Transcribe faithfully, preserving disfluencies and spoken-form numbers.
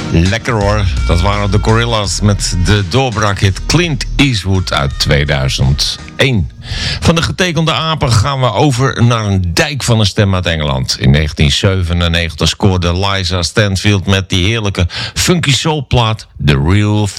Lekker hoor, dat waren de Gorillaz met de doorbraakhit Clint Eastwood uit tweeduizend één. Van de getekende apen gaan we over naar een dijk van een stem uit Engeland. In negentien zevenennegentig scoorde Liza Stanfield met die heerlijke funky soulplaat The Real